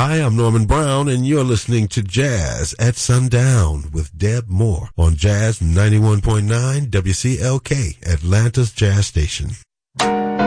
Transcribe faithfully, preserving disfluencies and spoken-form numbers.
Hi, I'm Norman Brown, and you're listening to Jazz at Sundown with Deb Moore on Jazz ninety-one point nine W C L K, Atlanta's Jazz Station.